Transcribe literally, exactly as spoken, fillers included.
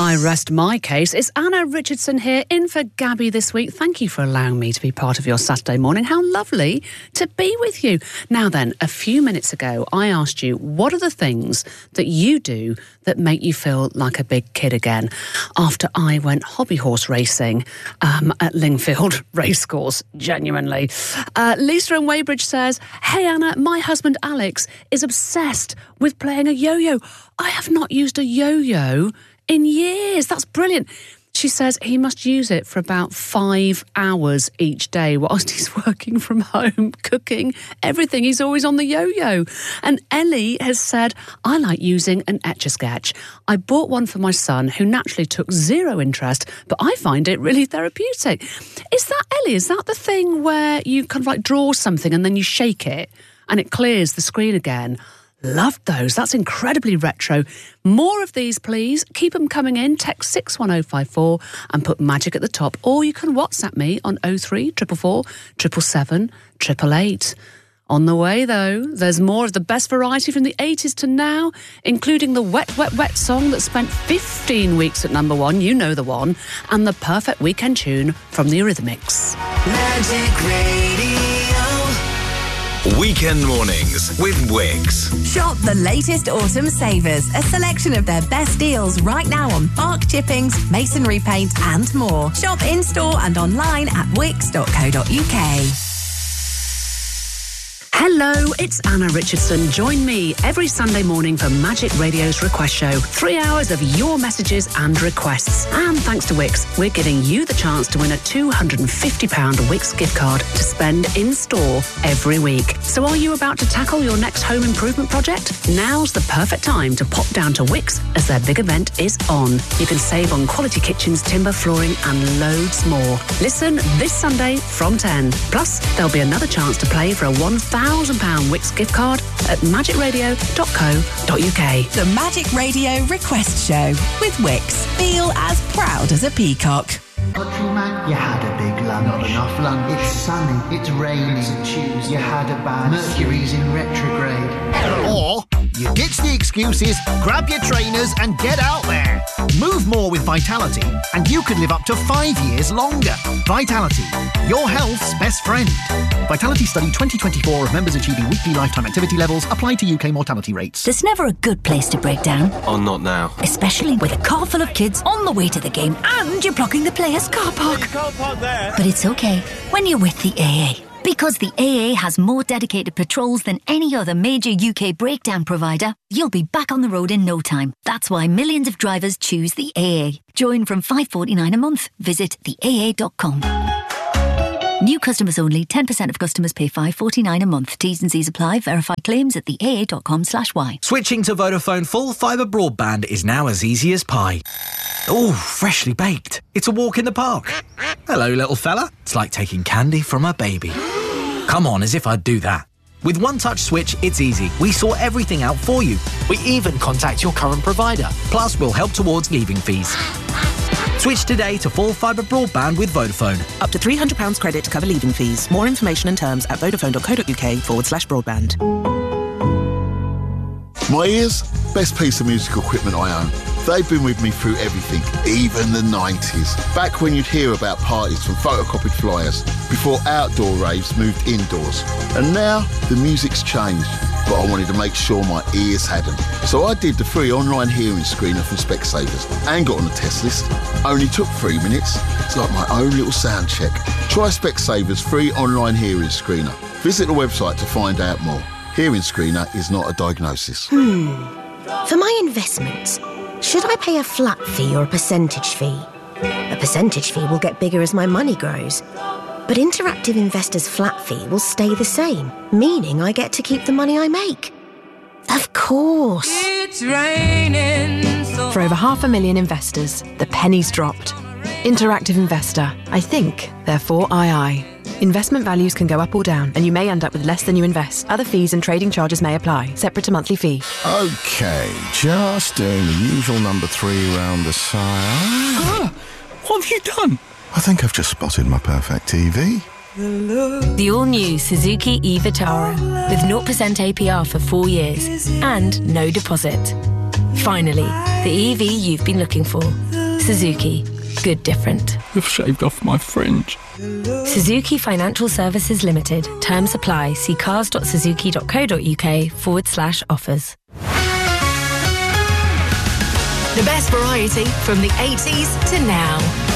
I rest my case. It's Anna Richardson here, in for Gabby this week. Thank you for allowing me to be part of your Saturday morning. How lovely to be with you. Now then, a few minutes ago, I asked you, what are the things that you do that make you feel like a big kid again? After I went hobby horse racing um, at Lingfield Racecourse, genuinely. Uh, Lisa in Weybridge says, hey Anna, my husband Alex is obsessed with playing a yo-yo. I have not used a yo-yo in years. That's brilliant. She says he must use it for about five hours each day whilst he's working from home, cooking, everything. He's always on the yo-yo. And Ellie has said, I like using an Etch-a-Sketch. I bought one for my son who naturally took zero interest, but I find it really therapeutic. Is that, Ellie, is that the thing where you kind of like draw something and then you shake it and it clears the screen again? Loved those. That's incredibly retro. More of these, please. Keep them coming in. Text six one oh five four and put magic at the top. Or you can WhatsApp me on oh three four four, seven seven seven, eight eight eight. On the way, though, there's more of the best variety from the eighties to now, including the Wet, Wet, Wet song that spent fifteen weeks at number one, you know the one, and the perfect weekend tune from the Eurythmics. Magic Radio. Weekend mornings with Wickes. Shop the latest autumn savers, a selection of their best deals right now on bark chippings, masonry paint and more. Shop in-store and online at wickes dot co dot uk. Hello, it's Anna Richardson. Join me every Sunday morning for Magic Radio's Request Show. Three hours of your messages and requests. And thanks to Wickes, we're giving you the chance to win a two hundred fifty pounds Wickes gift card to spend in store every week. So are you about to tackle your next home improvement project? Now's the perfect time to pop down to Wickes as their big event is on. You can save on quality kitchens, timber, flooring and loads more. Listen this Sunday from ten. Plus, there'll be another chance to play for a one thousand pounds Wickes gift card at magic radio dot co dot uk. The Magic Radio Request Show with Wickes. Feel as proud as a peacock. Countryman, you had a big lunch. Not enough lunch. It's sunny. It's raining. It's a Tuesday. You had a bad. Mercury's in retrograde. Or you ditch the excuses, grab your trainers and get out there. Move more with Vitality and you could live up to five years longer. Vitality, your health's best friend. Vitality Study twenty twenty-four of members achieving weekly lifetime activity levels apply to U K mortality rates. There's never a good place to break down. Oh, not now. Especially with a car full of kids on the way to the game and you're blocking the players' car park. You can't park there. But it's okay when you're with the A A. Because the A A has more dedicated patrols than any other major U K breakdown provider, you'll be back on the road in no time. That's why millions of drivers choose the A A. Join from five pounds forty-nine a month. Visit the A A dot com. New customers only. ten percent of customers pay five pounds forty-nine a month. T's and C's apply. Verify claims at the A A dot com slash Y. Switching to Vodafone full fibre broadband is now as easy as pie. Oh, freshly baked. It's a walk in the park. Hello, little fella. It's like taking candy from a baby. Come on, as if I'd do that. With One Touch Switch, it's easy. We sort everything out for you. We even contact your current provider. Plus, we'll help towards leaving fees. Switch today to full fibre broadband with Vodafone. Up to three hundred pounds credit to cover leaving fees. More information and terms at vodafone dot co dot uk forward slash broadband. My ears, best piece of musical equipment I own. They've been with me through everything, even the nineties. Back when you'd hear about parties from photocopied flyers, before outdoor raves moved indoors. And now, the music's changed, but I wanted to make sure my ears hadn't. So I did the free online hearing screener from Specsavers and got on the test list. Only took three minutes. It's like my own little sound check. Try Specsavers free online hearing screener. Visit the website to find out more. Hearing screener is not a diagnosis. Hmm. For my investments, should I pay a flat fee or a percentage fee? A percentage fee will get bigger as my money grows. But Interactive Investor's flat fee will stay the same, meaning I get to keep the money I make. Of course. It's raining so For over half a million investors, the penny's dropped. Interactive Investor. I think, therefore I I. Investment values can go up or down, and you may end up with less than you invest. Other fees and trading charges may apply, separate to monthly fee. OK, just doing the usual number three round the side. Ah, what have you done? I think I've just spotted my perfect T V. The all-new Suzuki e-Vitara with zero percent A P R for four years and no deposit. Finally, the E V you've been looking for. Suzuki. Good different. You've shaved off my fringe. Suzuki Financial Services Limited. Terms apply. See cars.suzuki.co.uk forward slash offers. The best variety from the eighties to now.